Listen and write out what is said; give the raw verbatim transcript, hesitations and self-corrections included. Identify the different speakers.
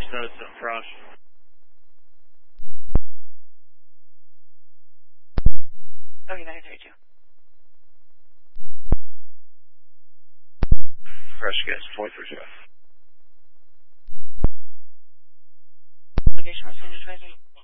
Speaker 1: just noticed some frost.
Speaker 2: Okay, nine thirty-two.
Speaker 1: Fresh gas, twenty-three zero.
Speaker 2: Location, Los Angeles,